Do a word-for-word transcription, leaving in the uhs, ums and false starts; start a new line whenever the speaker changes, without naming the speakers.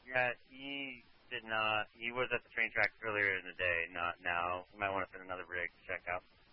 Yeah, he did not. He was at the train tracks earlier in the day, not now. You might want to send another rig to check out.